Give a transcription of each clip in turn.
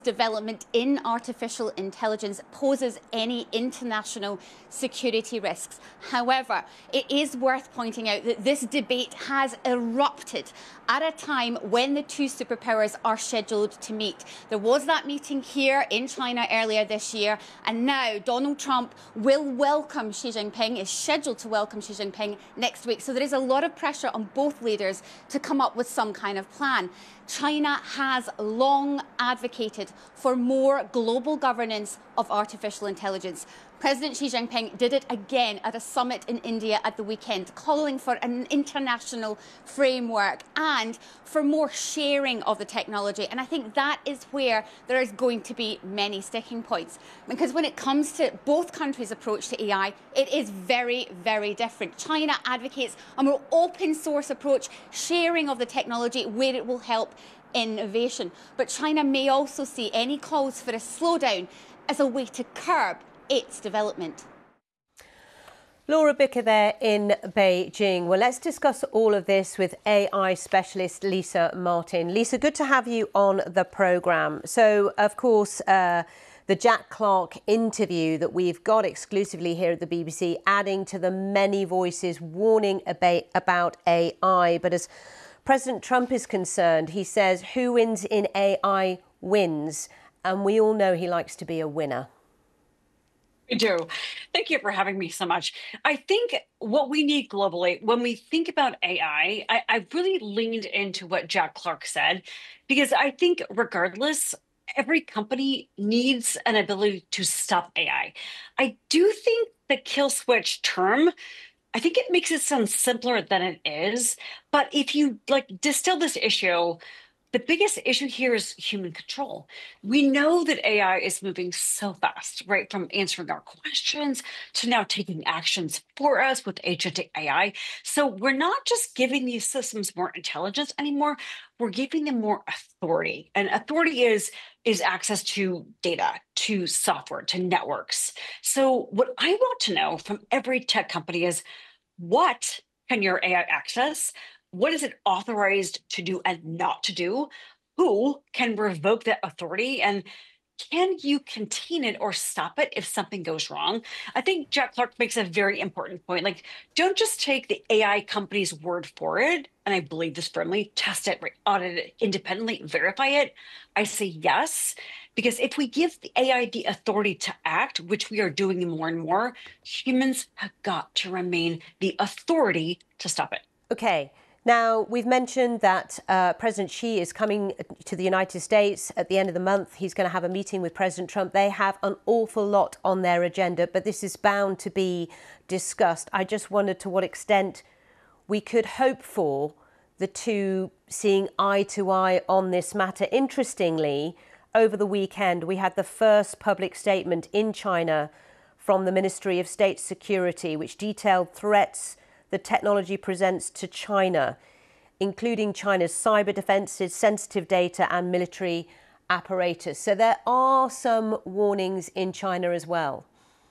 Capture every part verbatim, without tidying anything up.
development in artificial intelligence poses any international security risks. However, it is worth pointing out that this debate has erupted at a time when the two superpowers are scheduled to meet. There was that meeting here in China earlier this year, and now Donald Trump will welcome Xi Jinping, is scheduled to welcome Xi Jinping next week. So there is a lot of pressure on both leaders to come up with some kind of plan. China has long advocated for more global governance of artificial intelligence. President Xi Jinping did it again at a summit in India at the weekend, calling for an international framework and for more sharing of the technology. And I think that is where there is going to be many sticking points. Because when it comes to both countries' approach to A I, it is very, very different. China advocates a more open source approach, sharing of the technology where it will help innovation. But China may also see any calls for a slowdown as a way to curb its development. Laura Bicker there in Beijing. Well, let's discuss all of this with A I specialist Lisa Martin. Lisa, good to have you on the programme. So, of course, uh, the Jack Clark interview that we've got exclusively here at the B B C, adding to the many voices warning about A I. But as President Trump is concerned, he says who wins in A I wins. And we all know he likes to be a winner. I do. Thank you for having me so much. I think what we need globally, when we think about A I, I, I really leaned into what Jack Clark said, because I think regardless, every company needs an ability to stop A I. I do think the kill switch term, I think it makes it sound simpler than it is. But if you like distill this issue, the biggest issue here is human control. We know that A I is moving so fast, right? From answering our questions to now taking actions for us with agentic A I. So we're not just giving these systems more intelligence anymore, we're giving them more authority. And authority is, is access to data, to software, to networks. So what I want to know from every tech company is, what can your A I access? What is it authorized to do and not to do? Who can revoke that authority? And can you contain it or stop it if something goes wrong? I think Jack Clark makes a very important point. Like, don't just take the A I company's word for it. And I believe this firmly, test it, audit it independently, verify it. I say yes, because if we give the A I the authority to act, which we are doing more and more, humans have got to remain the authority to stop it. Okay. Now, we've mentioned that uh, President Xi is coming to the United States at the end of the month. He's going to have a meeting with President Trump. They have an awful lot on their agenda, but this is bound to be discussed. I just wondered to what extent we could hope for the two seeing eye to eye on this matter. Interestingly, over the weekend, we had the first public statement in China from the Ministry of State Security, which detailed threats the technology presents to China, including China's cyber defences, sensitive data and military apparatus. So there are some warnings in China as well.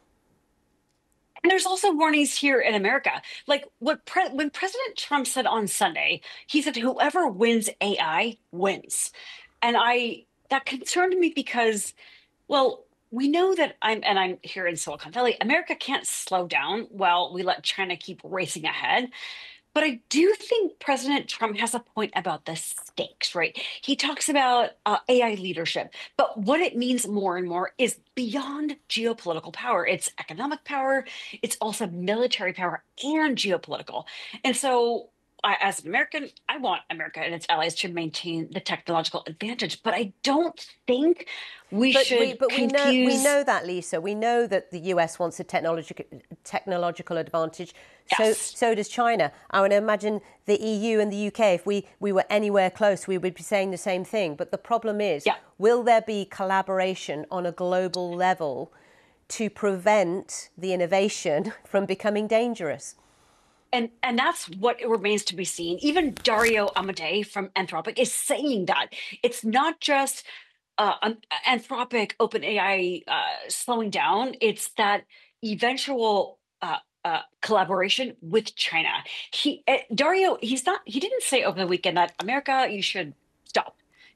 And there's also warnings here in America. Like what pre when President Trump said on Sunday, he said, whoever wins A I wins. And I that concerned me because, well, we know that I'm, and I'm here in Silicon Valley, America can't slow down while we let China keep racing ahead. But I do think President Trump has a point about the stakes, right? He talks about uh, A I leadership, but what it means more and more is beyond geopolitical power. It's economic power, it's also military power and geopolitical. And so I, as an American, I want America and its allies to maintain the technological advantage, but I don't think we but should we, but confuse... we know, we know that, Lisa. We know that the U S wants a technological technological advantage. Yes. So, so does China. I would imagine the E U and the U K, if we, we were anywhere close, we would be saying the same thing. But the problem is, yeah. will there be collaboration on a global level to prevent the innovation from becoming dangerous? And and that's what it remains to be seen. Even Dario Amodei from Anthropic is saying that. It's not just uh, um, Anthropic, OpenAI uh, slowing down. It's that eventual uh, uh, collaboration with China. He uh, Dario, he's not. He didn't say over the weekend that America, you should stop.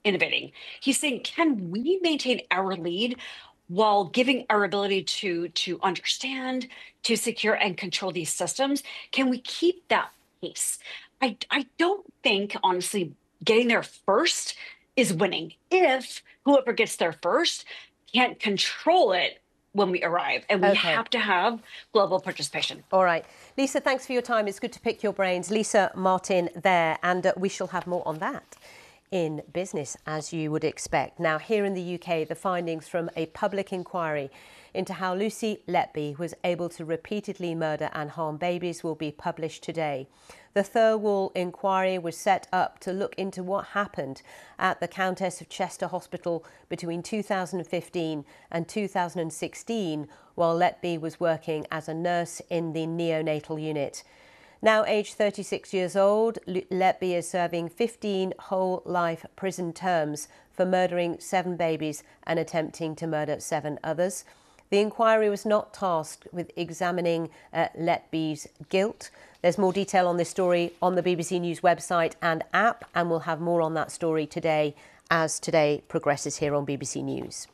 innovating. He's saying, can we maintain our lead while giving our ability to, to understand, to secure and control these systems? Can we keep that pace? I, I don't think, honestly, getting there first is winning if whoever gets there first can't control it when we arrive. And we Okay. have to have global participation. All right. Lisa, thanks for your time. It's good to pick your brains. Lisa Martin there, and uh, we shall have more on that in business, as you would expect. Now, here in the U K, the findings from a public inquiry into how Lucy Letby was able to repeatedly murder and harm babies will be published today. The Thirlwall inquiry was set up to look into what happened at the Countess of Chester Hospital between two thousand fifteen and two thousand sixteen, while Letby was working as a nurse in the neonatal unit. Now aged thirty-six years old, Letby is serving fifteen whole life prison terms for murdering seven babies and attempting to murder seven others. The inquiry was not tasked with examining uh, Letby's guilt. There's more detail on this story on the B B C News website and app, and we'll have more on that story today as today progresses here on B B C News.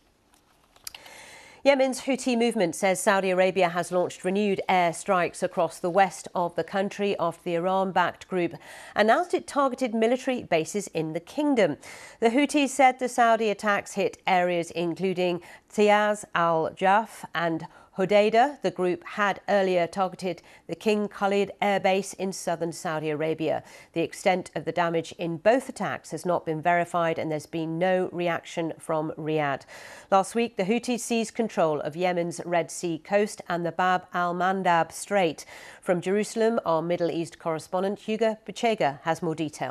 Yemen's Houthi movement says Saudi Arabia has launched renewed air strikes across the west of the country after the Iran-backed group announced it targeted military bases in the kingdom. The Houthis said the Saudi attacks hit areas including Tiyaz al-Jaf and Hodeidah. The group had earlier targeted the King Khalid Air Base in southern Saudi Arabia. The extent of the damage in both attacks has not been verified, and there's been no reaction from Riyadh. Last week, the Houthis seized control of Yemen's Red Sea coast and the Bab al-Mandab Strait. From Jerusalem, our Middle East correspondent Hugo Bechega has more detail.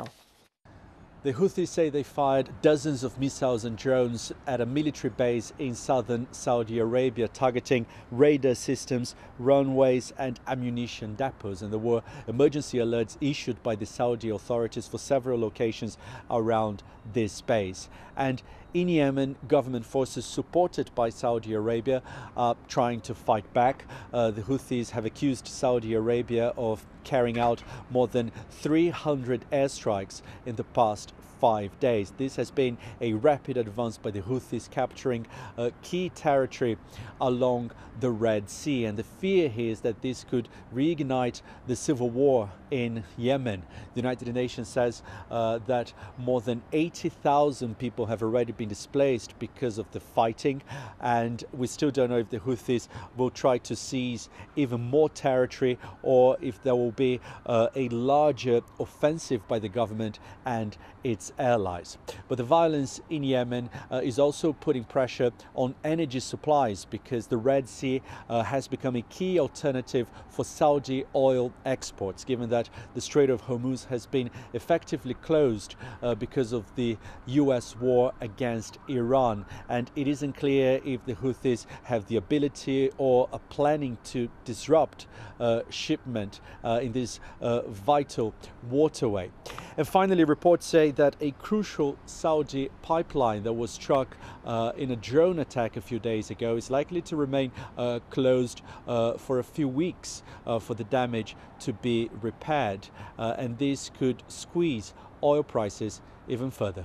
The Houthis say they fired dozens of missiles and drones at a military base in southern Saudi Arabia, targeting radar systems, runways and ammunition depots. And there were emergency alerts issued by the Saudi authorities for several locations around this base. And in Yemen, government forces supported by Saudi Arabia are trying to fight back. Uh, the Houthis have accused Saudi Arabia of carrying out more than three hundred airstrikes in the past five days. This has been a rapid advance by the Houthis, capturing uh, key territory along the Red Sea. And the fear here is that this could reignite the civil war in Yemen. The United Nations says uh, that more than eighty thousand people have already been displaced because of the fighting, and we still don't know if the Houthis will try to seize even more territory or if there will be uh, a larger offensive by the government and its allies. But the violence in Yemen uh, is also putting pressure on energy supplies, because the Red Sea uh, has become a key alternative for Saudi oil exports, given that the Strait of Hormuz has been effectively closed uh, because of the U S war against Iran. And it isn't clear if the Houthis have the ability or are planning to disrupt uh, shipment uh, in this uh, vital waterway. And finally, reports say that a crucial Saudi pipeline that was struck uh, in a drone attack a few days ago is likely to remain uh, closed uh, for a few weeks uh, for the damage to be repaired. Uh, and this could squeeze oil prices even further.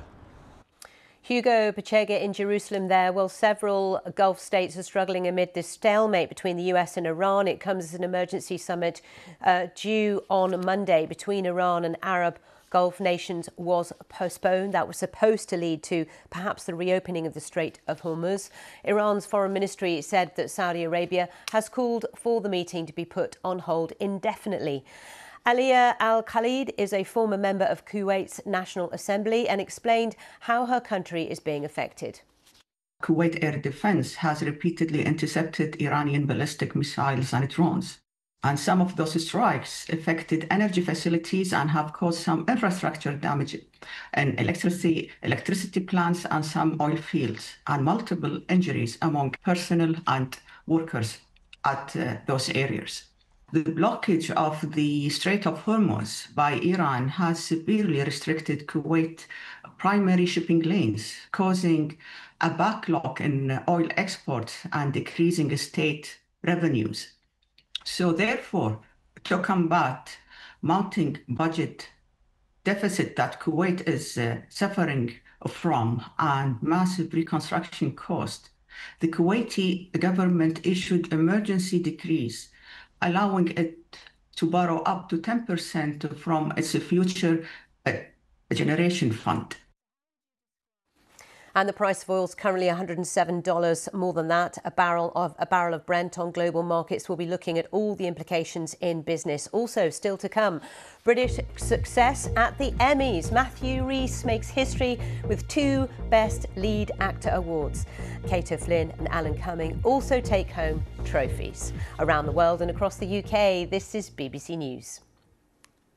Hugo Bechega in Jerusalem there. Well, several Gulf states are struggling amid this stalemate between the U S and Iran. It comes as an emergency summit uh, due on Monday between Iran and Arab Gulf nations was postponed. That was supposed to lead to perhaps the reopening of the Strait of Hormuz. Iran's foreign ministry said that Saudi Arabia has called for the meeting to be put on hold indefinitely. Aliyah Al-Khalid is a former member of Kuwait's National Assembly and explained how her country is being affected. Kuwait Air Defense has repeatedly intercepted Iranian ballistic missiles and drones. And some of those strikes affected energy facilities and have caused some infrastructure damage in electricity, electricity plants and some oil fields, and multiple injuries among personnel and workers at uh, those areas. The blockage of the Strait of Hormuz by Iran has severely restricted Kuwait's primary shipping lanes, causing a backlog in oil exports and decreasing state revenues. So therefore, to combat mounting budget deficit that Kuwait is uh, suffering from and massive reconstruction cost, the Kuwaiti government issued emergency decrees allowing it to borrow up to ten percent from its future uh, generation fund. And the price of oil is currently one hundred seven dollars, more than that. A barrel of a barrel of Brent on global markets. Will be looking at all the implications in business. Also, still to come, British success at the Emmys. Matthew Rhys makes history with two Best Lead Actor awards. Cato Flynn and Alan Cumming also take home trophies. Around the world and across the U K, this is B B C News.